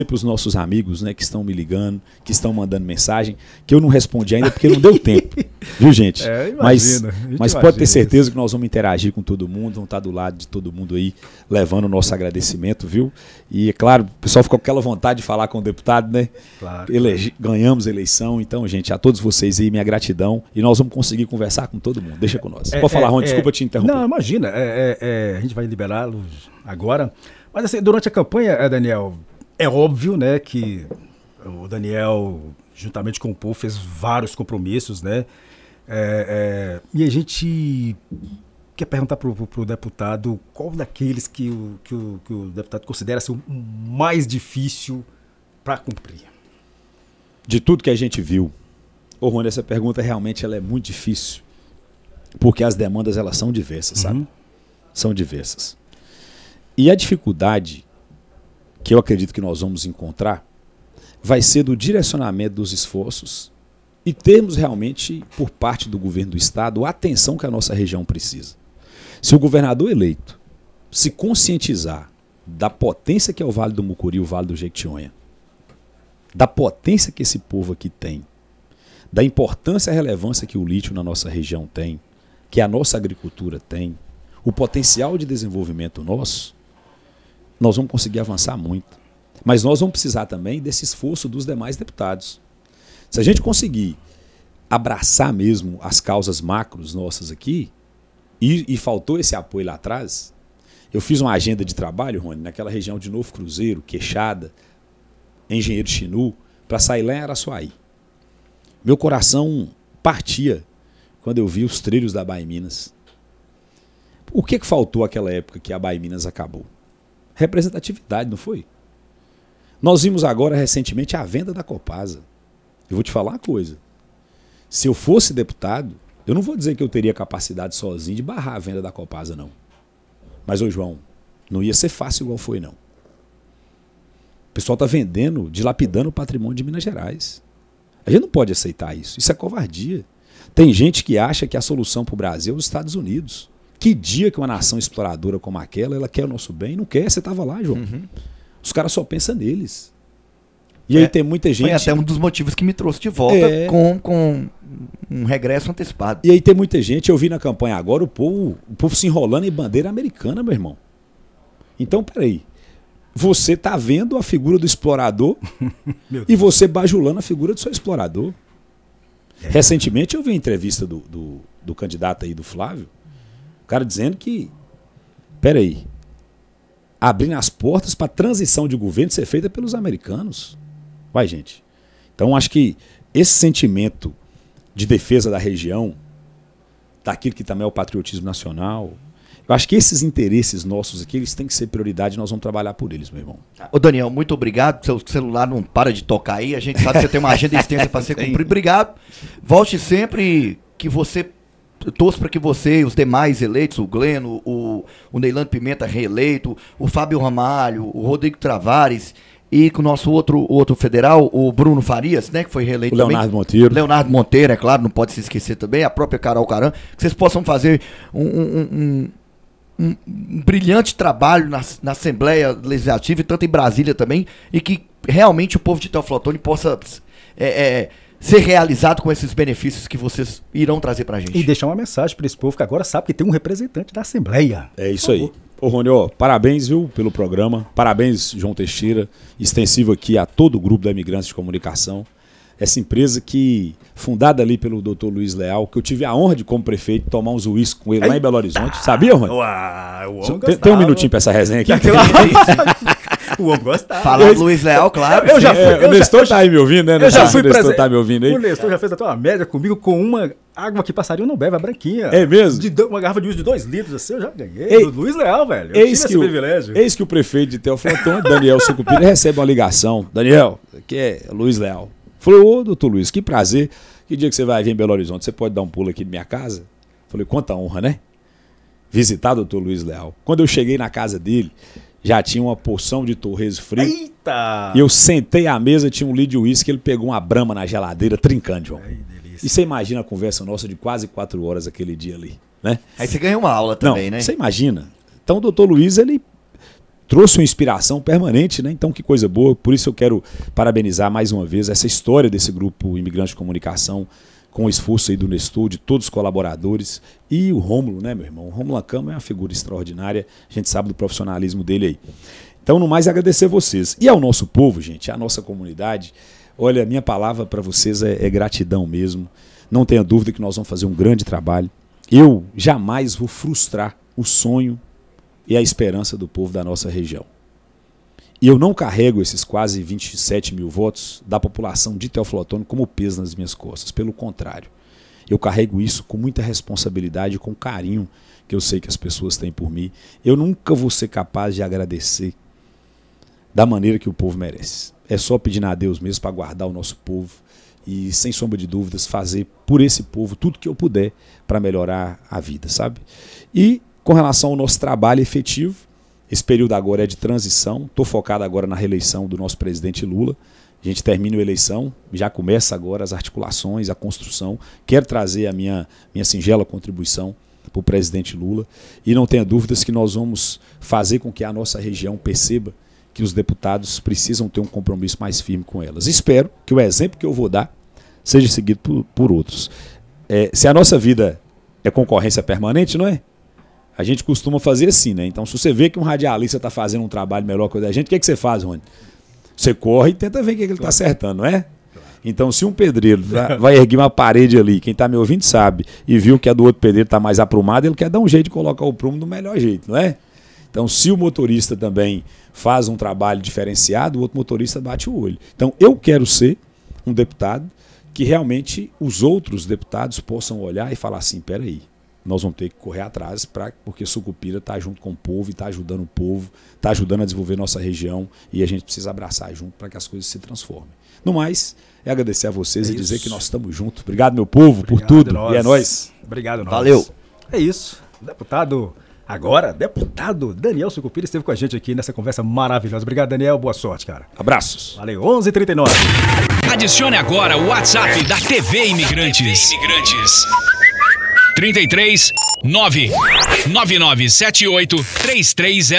para os nossos amigos, né, que estão me ligando, que estão mandando mensagem, que eu não respondi ainda porque não deu tempo, viu, gente? Mas pode ter certeza que nós vamos interagir com todo mundo, vamos estar do lado de todo mundo aí, levando o nosso agradecimento, viu? E, é claro, o pessoal ficou com aquela vontade de falar com o deputado, né? Claro. Ganhamos a eleição, então, gente, a todos vocês aí, minha gratidão, e nós vamos conseguir conversar com todo mundo. Deixa com nós. Pode falar, Rony, desculpa te interromper. Não, imagina, a gente vai liberá-los agora, mas assim, durante a campanha, Daniel, é óbvio, né, que o Daniel, juntamente com o povo, fez vários compromissos, né? E a gente quer perguntar para o deputado qual daqueles que o deputado considera assim, o mais difícil para cumprir. De tudo que a gente viu, Rony, essa pergunta realmente ela é muito difícil, porque as demandas elas são diversas, sabe? São diversas. E a dificuldade que eu acredito que nós vamos encontrar, vai ser do direcionamento dos esforços e termos realmente, por parte do governo do estado, a atenção que a nossa região precisa. Se o governador eleito se conscientizar da potência que é o Vale do Mucuri e o Vale do Jequitinhonha, da potência que esse povo aqui tem, da importância e relevância que o lítio na nossa região tem, que a nossa agricultura tem, o potencial de desenvolvimento nosso, nós vamos conseguir avançar muito. Mas nós vamos precisar também desse esforço dos demais deputados. Se a gente conseguir abraçar mesmo as causas macros nossas aqui, e faltou esse apoio lá atrás, eu fiz uma agenda de trabalho, Rony, naquela região de Novo Cruzeiro, Queixada, Engenheiro Chinu, para sair lá em Araçuaí. Meu coração partia quando eu vi os trilhos da Bahia Minas. O que faltou naquela época que a Bahia Minas acabou? Representatividade, não foi? Nós vimos agora recentemente a venda da Copasa. Eu vou te falar uma coisa. Se eu fosse deputado, eu não vou dizer que eu teria capacidade sozinho de barrar a venda da Copasa, não. Mas, ô João, não ia ser fácil igual foi, não. O pessoal está vendendo, dilapidando o patrimônio de Minas Gerais. A gente não pode aceitar isso. Isso é covardia. Tem gente que acha que a solução para o Brasil é os Estados Unidos. Que dia que uma nação exploradora como aquela, ela quer o nosso bem? Não quer, você estava lá, João. Os caras só pensam neles. E aí tem muita gente... Foi até um dos motivos que me trouxe de volta com um regresso antecipado. E aí tem muita gente, eu vi na campanha agora, o povo se enrolando em bandeira americana, meu irmão. Então, peraí. Você tá vendo a figura do explorador e você bajulando a figura do seu explorador. Recentemente eu vi a entrevista do candidato aí, do Flávio, o cara dizendo que, peraí, abrindo as portas para a transição de governo ser feita pelos americanos. Vai, gente. Então, acho que esse sentimento de defesa da região, daquilo que também é o patriotismo nacional, eu acho que esses interesses nossos aqui, eles têm que ser prioridade e nós vamos trabalhar por eles, meu irmão. Ô Daniel, muito obrigado. Seu celular não para de tocar aí. A gente sabe que você tem uma agenda extensa para ser cumprida. Obrigado. Volte sempre, que você... torço para que você e os demais eleitos, o Gleno, o Neilando Pimenta reeleito, o Fábio Ramalho, o Rodrigo Travares e com o nosso outro federal, o Bruno Farias, né, que foi reeleito também. Leonardo Monteiro. Leonardo Monteiro, é claro, não pode se esquecer também, a própria Carol Caram, que vocês possam fazer um brilhante trabalho na Assembleia Legislativa e tanto em Brasília também, e que realmente o povo de Teoflotone possa ser realizado com esses benefícios que vocês irão trazer pra gente. E deixar uma mensagem para esse povo que agora sabe que tem um representante da Assembleia. É isso aí. Ô Rony, parabéns, viu, pelo programa. Parabéns, João Teixeira. Extensivo aqui a todo o grupo da Imigrantes de Comunicação. Essa empresa que, fundada ali pelo Dr. Luiz Leal, que eu tive a honra de, como prefeito, tomar uns uísques com ele lá em Belo Horizonte. Sabia, Rony? Tem um minutinho pra essa resenha aqui? O homem gostava. Falar do Luiz Leal, claro. O Nestor tá aí me ouvindo, né? Eu já fui presente. O Nestor tá me ouvindo aí. O Nestor já fez até uma média comigo com uma água que passarinho não bebe, a branquinha. É mesmo? Uma garrafa de uísque de 2 litros, assim, eu já ganhei. Do Luiz Leal, velho. Eu tive esse privilégio. Eis que o prefeito de Teoflotone, Daniel Sucupira, recebe uma ligação. Daniel, aqui é Luiz Leal. Falei, ô, doutor Luiz, que prazer. Que dia que você vai vir em Belo Horizonte? Você pode dar um pulo aqui na minha casa? Falei, quanta honra, né? Visitar o doutor Luiz Leal. Quando eu cheguei na casa dele, já tinha uma porção de torresmo frio. Eita! E eu sentei à mesa, tinha um litro de uísque, ele pegou uma brama na geladeira, trincando, João. Ai, delícia. E você imagina a conversa nossa de quase 4 horas aquele dia ali, né? Aí você ganhou uma aula também, não, né? Você imagina. Então o doutor Luiz, ele trouxe uma inspiração permanente, né? Então que coisa boa, por isso eu quero parabenizar mais uma vez essa história desse grupo Imigrante de Comunicação, com o esforço aí do Nestor, de todos os colaboradores, e o Rômulo, né, meu irmão? O Rômulo Acama é uma figura extraordinária, a gente sabe do profissionalismo dele aí. Então, no mais, agradecer a vocês. E ao nosso povo, gente, à nossa comunidade, olha, minha palavra para vocês é gratidão mesmo. Não tenha dúvida que nós vamos fazer um grande trabalho. Eu jamais vou frustrar o sonho e a esperança do povo da nossa região. E eu não carrego esses quase 27 mil votos da população de Teófilo Otoni como peso nas minhas costas. Pelo contrário, eu carrego isso com muita responsabilidade e com carinho que eu sei que as pessoas têm por mim. Eu nunca vou ser capaz de agradecer da maneira que o povo merece. É só pedir a Deus mesmo para guardar o nosso povo e, sem sombra de dúvidas, fazer por esse povo tudo que eu puder para melhorar a vida, sabe? E com relação ao nosso trabalho efetivo, esse período agora é de transição, estou focado agora na reeleição do nosso presidente Lula. A gente termina a eleição, já começa agora as articulações, a construção. Quero trazer a minha singela contribuição para o presidente Lula. E não tenha dúvidas que nós vamos fazer com que a nossa região perceba que os deputados precisam ter um compromisso mais firme com elas. Espero que o exemplo que eu vou dar seja seguido por outros. Se a nossa vida é concorrência permanente, não é? A gente costuma fazer assim, né? Então, se você vê que um radialista está fazendo um trabalho melhor que o da gente, o que você faz, Rony? Você corre e tenta ver o que ele está acertando, não é? Então, se um pedreiro vai erguer uma parede ali, quem está me ouvindo sabe, e viu que a do outro pedreiro está mais aprumada, ele quer dar um jeito de colocar o prumo do melhor jeito, não é? Então, se o motorista também faz um trabalho diferenciado, o outro motorista bate o olho. Então, eu quero ser um deputado que realmente os outros deputados possam olhar e falar assim, peraí, nós vamos ter que correr atrás, porque Sucupira está junto com o povo e está ajudando o povo, está ajudando a desenvolver nossa região e a gente precisa abraçar junto para que as coisas se transformem. No mais, é agradecer a vocês e dizer que nós estamos juntos. Obrigado, meu povo, por tudo. E é nóis. Obrigado, nós. Valeu. É isso. Deputado Daniel Sucupira esteve com a gente aqui nessa conversa maravilhosa. Obrigado, Daniel. Boa sorte, cara. Abraços. Valeu. 11h39. Adicione agora o WhatsApp da TV Imigrantes. 33 99978 3300.